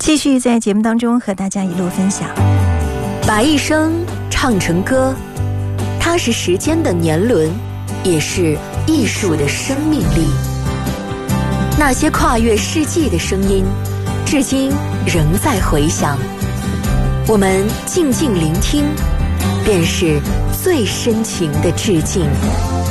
继续在节目当中和大家一路分享， 把一生唱成歌，它是时间的年轮，也是艺术的生命力。那些跨越世纪的声音，至今仍在回响。我们静静聆听，便是最深情的致敬。